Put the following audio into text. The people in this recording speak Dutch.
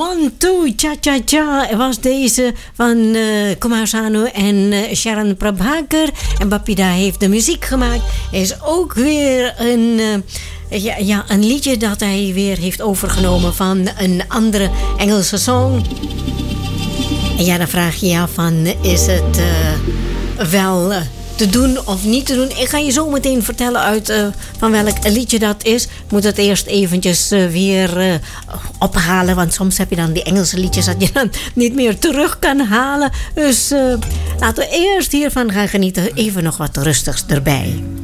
One, Two, Cha Cha Cha was deze van Kumar Sanu en Sharon Prabhakar. En Bapida heeft de muziek gemaakt. Is ook weer een liedje dat hij weer heeft overgenomen van een andere Engelse song. En ja, dan vraag je je af van, is het wel te doen of niet te doen? Ik ga je zo meteen vertellen uit van welk liedje dat is. Ik moet het eerst eventjes weer ophalen, want soms heb je dan die Engelse liedjes dat je dan niet meer terug kan halen. Dus laten we eerst hiervan gaan genieten. Even nog wat rustigs erbij.